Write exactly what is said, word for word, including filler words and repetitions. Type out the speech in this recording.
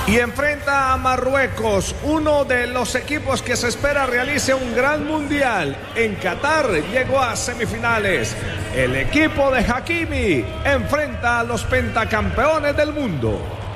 Y enfrenta a Marruecos, uno de los equipos que se espera realice un gran mundial. En Qatar llegó a semifinales. El equipo de Hakimi enfrenta a los pentacampeones del mundo.